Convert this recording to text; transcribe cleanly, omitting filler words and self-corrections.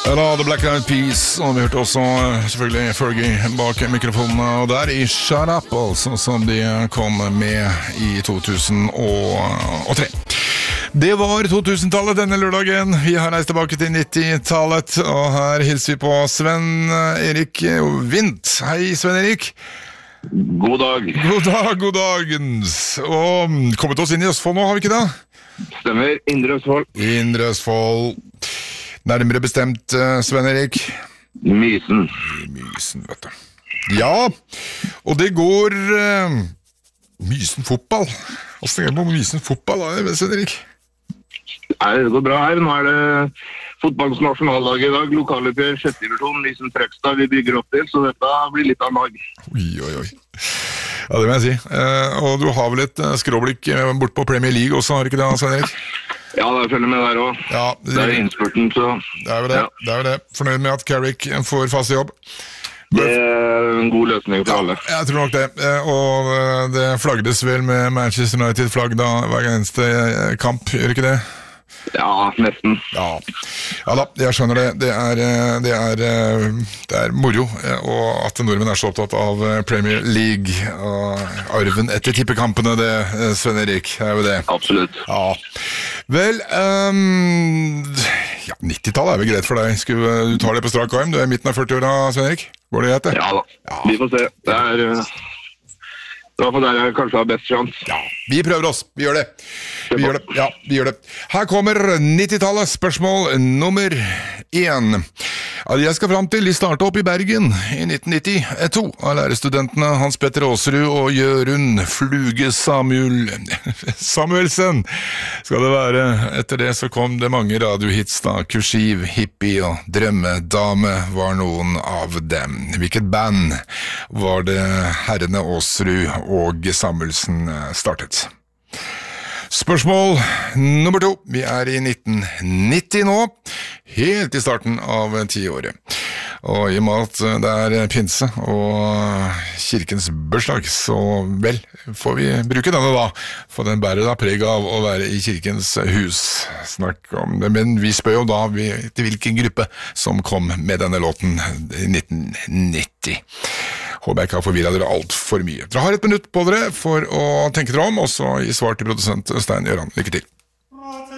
The Black Eyed Peas, og vi hørte også selvfølgelig Fergie bak mikrofonen, og der i Shut Up, altså, som de kom med i 2003. Det var 2000-tallet denne lørdagen. Vi har reist tilbake til 90-tallet, og her hilser vi på Sven Erik Vint. Hei, Sven Erik. God dag. God dagens. Og kommet oss inn i Østfold nå, har vi ikke det? Stemmer, Indre Østfold. Indre Østfold. Nærmere bestemt, Sven Erik? Mysen. Mysen, vet du. Ja, og det går Mysen fotball. Hvordan går det på Mysen fotball, Sven Erik? Det går bra her. Nå det fotballens nasjonaldag i dag. Lokaloppgjør, 6. divisjon, Mysen Trøgstad vi bygger opp til, så dette blir litt av en dag. Oi. Ja, det må jeg si. Og du har vel et skråblikk bort på Premier League også, har ikke det, Sven Erik? Ja, det følger med der også. Ja, det innspurten, så... Det er jo det. Fornøyd med at Carrick får fast jobb. Det en god løsning for alle. Jeg tror nok det. Og det flagdes vel med Manchester United-flagg da hver eneste kamp, gjør ikke det? Ja, nesten. Ja da, jeg skjønner det. Det er moro, og at nordmenn så opptatt av Premier League og arven etter tippekampene, det, Sven Erik, jo det. Absolutt. Ja. Vel, 90-tallet vel greit for deg. Du tar det på strak arm. Du i midten av 40-åra, Sven Erik. Går det greit, det? Ja da, vi får se. Det var for der jeg kanskje har best sjans. Ja, vi prøver oss. Vi gjør det. Vi gjør det. Her kommer 90-tallet, spørsmål nummer 1. Jeg skal frem til de startet opp i Bergen i 1990. 2 av lærerstudentene Hans Petter Aasrud og Jørund Fluge Samuelsen skal det være. Etter det så kom det mange radiohits da. Kursiv, Hippie og Drømmedame var noen av dem. Hvilket band var det herrene Aasrud og Samuelsen startet? Spørsmål nummer 2. Vi i 1990 nå, helt i starten av 10-året. Og i og med at det pinse og kirkens bursdag, så vel, får vi bruke denne da, for den bærer da preg av å være i kirkens hus. Snakk om det, men vi spør jo da til hvilken gruppe som kom med denne låten i 1990. Håper jeg ikke har forvirret dere alt for mye. Dere har 1 minutt på dere for å tenke dere om, og så i svar til produsent Stein Gjøran. Lykke til.